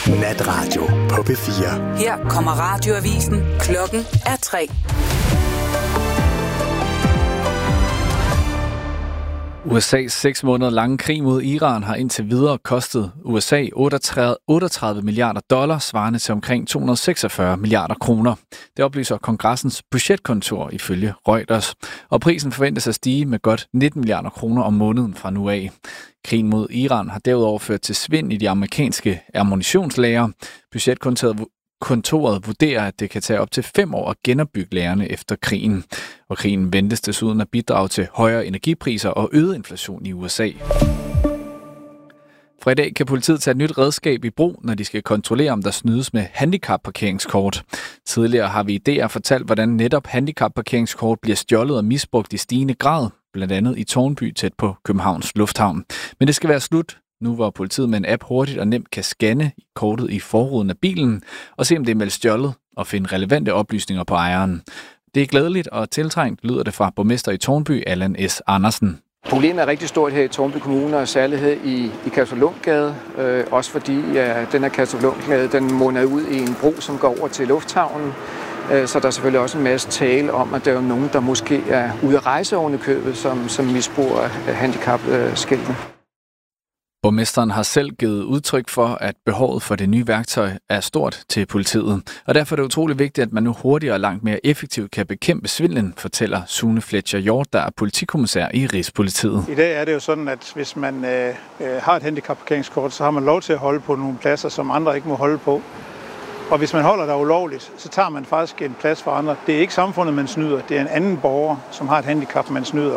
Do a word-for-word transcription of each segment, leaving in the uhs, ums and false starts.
Natradio på P fire. Her kommer radioavisen. Klokken er tre. U S A's seks måneder lange krig mod Iran har indtil videre kostet U S A otteogtredive milliarder dollar, svarende til omkring to hundrede og seksogfyrre milliarder kroner. Det oplyser kongressens budgetkontor ifølge Reuters, og prisen forventes at stige med godt nitten milliarder kroner om måneden fra nu af. Krigen mod Iran har derudover ført til svind i de amerikanske ammunitionslager. Budgetkontoret Kontoret vurderer, at det kan tage op til fem år at genopbygge lagerne efter krigen. Og krigen ventes desuden at bidrage til højere energipriser og øget inflation i U S A. Fra i dag kan politiet tage et nyt redskab i brug, når de skal kontrollere, om der snydes med handicapparkeringskort. Tidligere har vi i D R fortalt, hvordan netop handicapparkeringskort bliver stjålet og misbrugt i stigende grad, blandt andet i Tårnby tæt på Københavns Lufthavn. Men det skal være slut nu, hvor politiet med en app hurtigt og nemt kan scanne kortet i forruden af bilen og se, om det er meldt stjålet og finde relevante oplysninger på ejeren. Det er glædeligt og tiltrængt, lyder det fra borgmester i Tårnby, Allan S. Andersen. Problemet er rigtig stort her i Tårnby Kommune, og særligt her i, i Kastruplundgade. Øh, også fordi ja, den her Kastruplundgade, den munder ud i en bro, som går over til lufthavnen. Øh, så der er selvfølgelig også en masse tale om, at der er nogen, der måske er ude at rejse oven i købet, som, som misbruger handicapskiltene. Borgmesteren har selv givet udtryk for, at behovet for det nye værktøj er stort til politiet. Og derfor er det utrolig vigtigt, at man nu hurtigere og langt mere effektivt kan bekæmpe svindlen, fortæller Sune Fletcher Hjort, der er politikommissær i Rigspolitiet. I dag er det jo sådan, at hvis man øh, har et handicapparkeringskort, så har man lov til at holde på nogle pladser, som andre ikke må holde på. Og hvis man holder der ulovligt, så tager man faktisk en plads for andre. Det er ikke samfundet, man snyder. Det er en anden borger, som har et handicap, man snyder.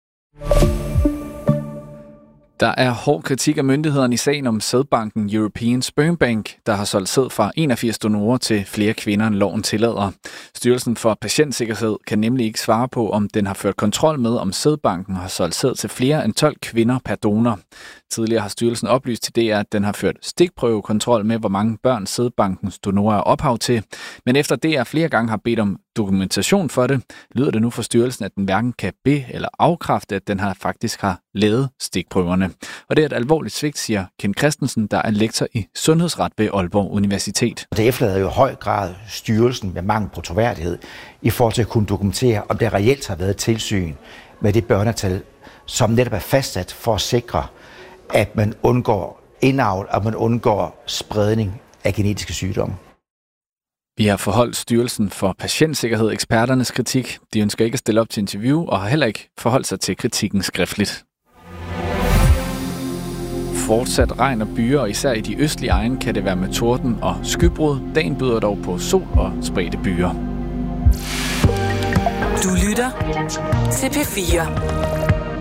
Der er hård kritik af myndighederne i sagen om sædbanken European Sperm Bank, der har solgt sæd fra enogfirs donorer til flere kvinder, end loven tillader. Styrelsen for Patientsikkerhed kan nemlig ikke svare på, om den har ført kontrol med, om sædbanken har solgt sæd til flere end tolv kvinder per donor. Tidligere har styrelsen oplyst til D R, at den har ført stikprøvekontrol med, hvor mange børn sædbankens donorer er ophav til. Men efter D R flere gange har bedt om dokumentation for det, lyder det nu fra styrelsen, at den hverken kan be- eller afkræfte, at den har faktisk har lavet stikprøverne. Og det er et alvorligt svigt, siger Ken Christensen, der er lektor i sundhedsret ved Aalborg Universitet. Det efterlader jo i høj grad styrelsen med mangel på troværdighed i forhold til at kunne dokumentere, om der reelt har været tilsyn med det børnetal, som netop er fastsat for at sikre, at man undgår indavl, og man undgår spredning af genetiske sygdomme. Vi har forholdt Styrelsen for Patientsikkerhed eksperternes kritik. De ønsker ikke at stille op til interview og har heller ikke forholdt sig til kritikken skriftligt. Fortsat regn og byer, og især i de østlige egne kan det være med torden og skybrud. Dagen byder dog på sol og spredte byer. Du lytter til P fire.